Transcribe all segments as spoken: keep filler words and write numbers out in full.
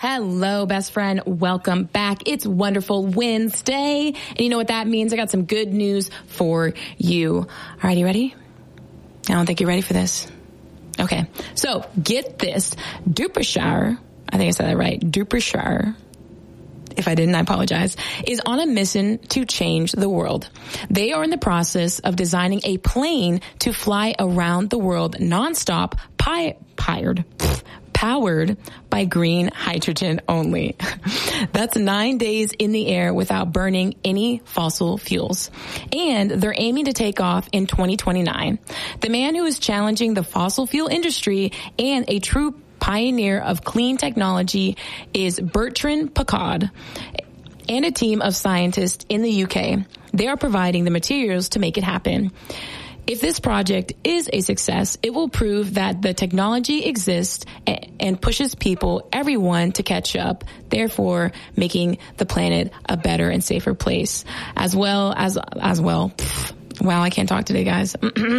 Hello, best friend. Welcome back. It's Wonderful Wednesday. And you know what that means? I got some good news for you. All right, you ready? I don't think you're ready for this. Okay. So get this. Dupershire, I think I said that right. Dupershire. If I didn't, I apologize, is on a mission to change the world. They are in the process of designing a plane to fly around the world nonstop, pi- pired, powered by green hydrogen only. That's nine days in the air without burning any fossil fuels. And they're aiming to take off in twenty twenty-nine. The man who is challenging the fossil fuel industry and a true pioneer of clean technology is Bertrand Piccard and a team of scientists in the U K. They are providing the materials to make it happen. If this project is a success, it will prove that the technology exists and pushes people, everyone, to catch up, therefore making the planet a better and safer place. As well as, as well, pff, wow, I can't talk today, guys.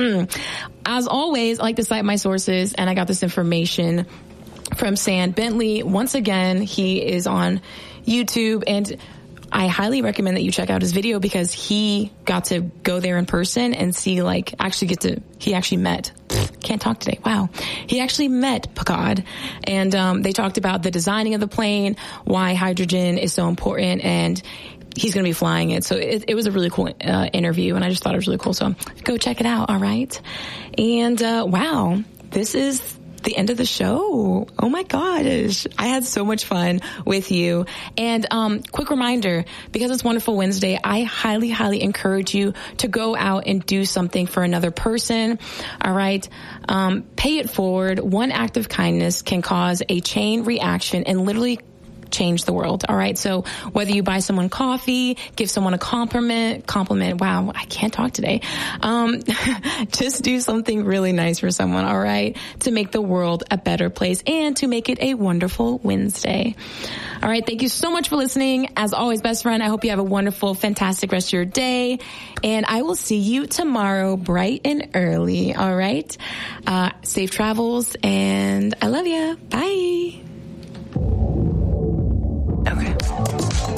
As always, I like to cite my sources, and I got this information from Sam Bentley. Once again, he is on YouTube, and I highly recommend that you check out his video because he got to go there in person and see, like, actually get to, he actually met, can't talk today, wow. He actually met Piccard, and um, they talked about the designing of the plane, why hydrogen is so important, and he's going to be flying it. So it, it was a really cool uh, interview, and I just thought it was really cool. So go check it out, all right? And uh, wow, this is the end of the show. Oh my gosh. I had so much fun with you. And um quick reminder, because it's Wonderful Wednesday, I highly, highly encourage you to go out and do something for another person. All right. Um, pay it forward. One act of kindness can cause a chain reaction and literally change the world. All right. So whether you buy someone coffee, give someone a compliment, compliment. Wow. I can't talk today. Um, just do something really nice for someone. All right. To make the world a better place and to make it a wonderful Wednesday. All right. Thank you so much for listening. As always, best friend, I hope you have a wonderful, fantastic rest of your day. And I will see you tomorrow bright and early. All right. Uh, safe travels, and I love you. Bye.